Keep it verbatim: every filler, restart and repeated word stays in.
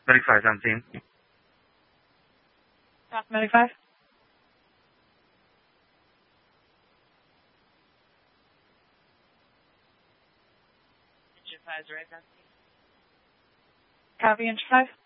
Medic five seventeen. South Medic five. Engine five is right, Copy, Engine five.